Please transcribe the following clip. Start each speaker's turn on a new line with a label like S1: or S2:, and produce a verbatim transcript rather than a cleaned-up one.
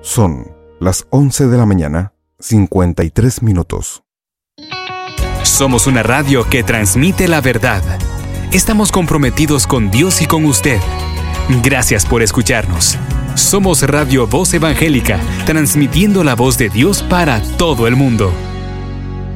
S1: Son las once de la mañana, cincuenta y tres minutos.
S2: Somos una radio que transmite la verdad. Estamos comprometidos con Dios y con usted. Gracias por escucharnos. Somos Radio Voz Evangélica, transmitiendo la voz de Dios para todo el mundo.